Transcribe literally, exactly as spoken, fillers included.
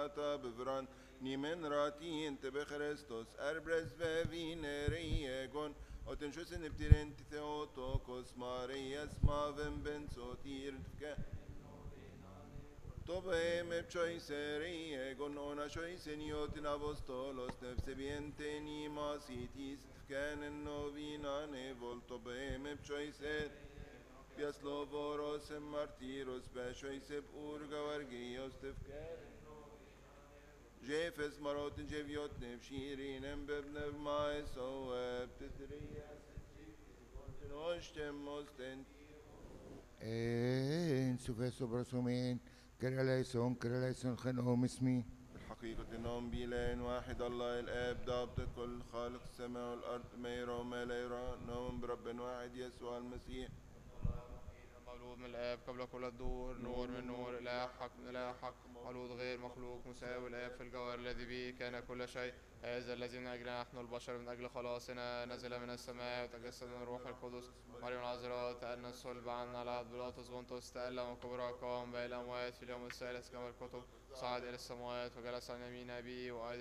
ta bevran nimen ratin te bechrestos erbres vevineregon oten shusen iptirent theotokos marias maven ben sotir tfke Tobe me choiseri egon ona choiseniotin apostolos nefsebiente ni masitis tfkanen novina ne voltobe me choiser Pias lovoros en martiros pechoisep urga vargios tfkanen Jefes marotin jeviot nefshirin en bebnev mais o eptitrias noshtem osten En sufeso brasumen, كرلايسون كرلايسون خنهم اسمي بالحقيقة إنهم بإله واحد الله الآب ضابط كل خالق السماء والأرض ما يرى وما لا يرى إنهم برب واحد يسوع المسيح مولود من الآب قبل كل الدور نور من نور إله حق من إله حق مولود غير مخلوق مساوي الآب في الجوهر الذي به كان كل شيء هذا الذي من أجلنا نحن البشر من أجل خلاصنا نزل من السماء وتجسد من الروح القدس مريم العذراء تأنى الصلب عنا على عهد بيلاطس بنطس تألم وكبر قام بين الأموات في اليوم الثالث كما الكتب صعد إلى السماوات وجلس عن يمين أبيه وأيضا